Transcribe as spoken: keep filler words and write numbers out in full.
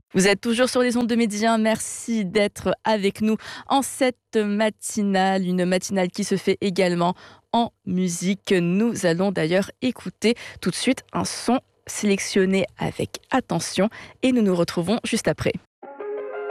Vous êtes toujours sur les ondes de Média. Merci d'être avec nous en cette matinale, une matinale qui se fait également en musique. Nous allons d'ailleurs écouter tout de suite un son sélectionné avec attention et nous nous retrouvons juste après.